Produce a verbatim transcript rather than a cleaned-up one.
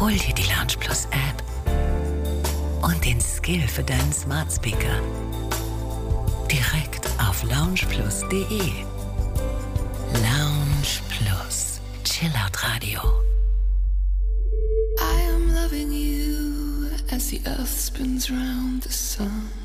Hol dir die Lounge Plus App und den Skill für deinen Smart Speaker. Direkt auf loungeplus punkt de. Lounge Plus. Chillout Radio. I am loving you as the earth spins round the sun.